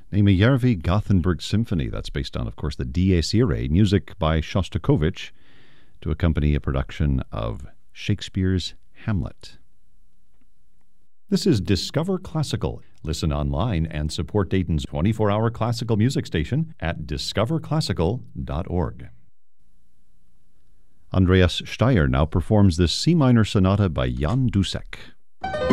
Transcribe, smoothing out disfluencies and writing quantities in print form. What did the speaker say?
Nejmejärvi Gothenburg Symphony. That's based on, of course, the Dies Irae, music by Shostakovich to accompany a production of Shakespeare's Hamlet. This is Discover Classical. Listen online and support Dayton's 24-hour classical music station at discoverclassical.org. Andreas Steyer now performs the C minor sonata by Jan Dussek.